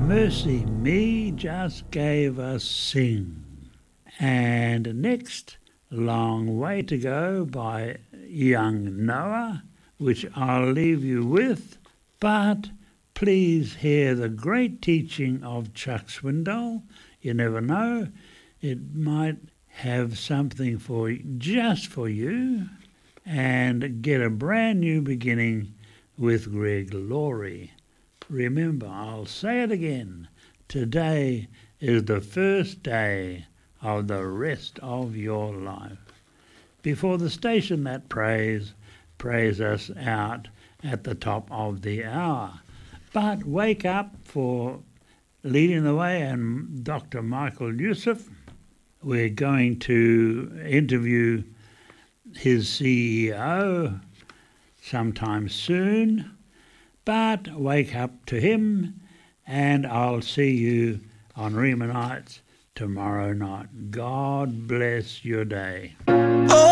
Mercy Me just gave us Sing. And next, Long Way to Go by Young Noah, which I'll leave you with. But please hear the great teaching of Chuck Swindoll. You never know, it might have something just for you. And get a brand new beginning with Greg Laurie. Remember, I'll say it again, today is the first day of the rest of your life. Before the station that praise us out at the top of the hour. But wake up for Leading the Way and Dr. Michael Youssef. We're going to interview his CEO sometime soon. But wake up to him, and I'll see you on Rima Nights tomorrow night. God bless your day.